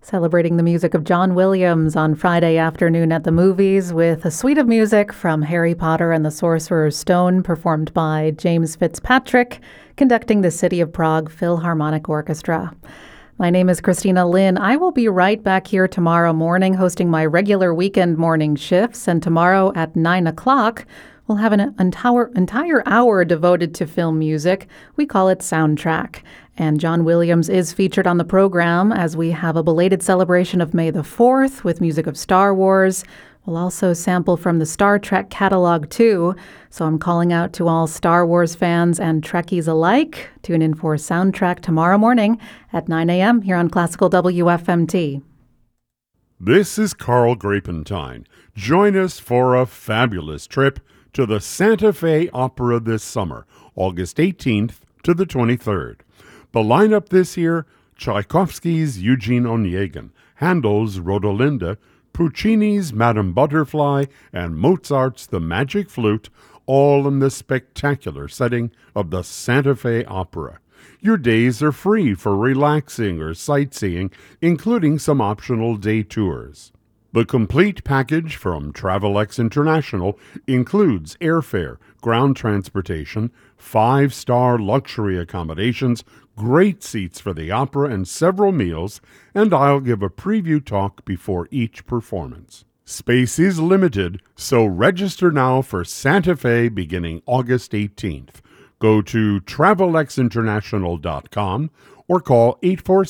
Celebrating the music of John Williams on Friday afternoon at the movies with a suite of music from Harry Potter and the Sorcerer's Stone performed by James Fitzpatrick, conducting the City of Prague Philharmonic Orchestra. My name is Christina Lynn. I will be right back here tomorrow morning hosting my regular weekend morning shifts, and tomorrow at 9 o'clock, we'll have an entire hour devoted to film music. We call it Soundtrack. And John Williams is featured on the program as we have a belated celebration of May the 4th with music of Star Wars. We'll also sample from the Star Trek catalog too. So I'm calling out to all Star Wars fans and Trekkies alike. Tune in for Soundtrack tomorrow morning at 9 a.m. here on Classical WFMT. This is Carl Grapentine. Join us for a fabulous trip to the Santa Fe Opera this summer, August 18th to the 23rd. The lineup this year: Tchaikovsky's Eugene Onegin, Handel's Rodolinda, Puccini's Madame Butterfly, and Mozart's The Magic Flute, all in the spectacular setting of the Santa Fe Opera. Your days are free for relaxing or sightseeing, including some optional day tours. The complete package from Travelex International includes airfare, ground transportation, 5-star luxury accommodations, great seats for the opera, and several meals, and I'll give a preview talk before each performance. Space is limited, so register now for Santa Fe beginning August 18th. Go to TravelexInternational.com or call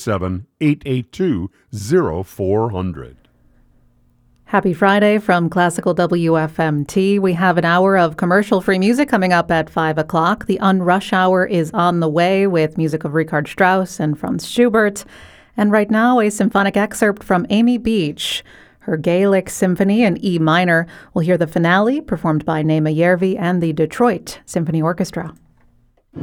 847-882-0400. Happy Friday from Classical WFMT. We have an hour of commercial-free music coming up at 5 o'clock. The Unrush Hour is on the way with music of Richard Strauss and Franz Schubert. And right now, a symphonic excerpt from Amy Beach. Her Gaelic Symphony in E minor. We'll hear the finale performed by Naima Järvi and the Detroit Symphony Orchestra.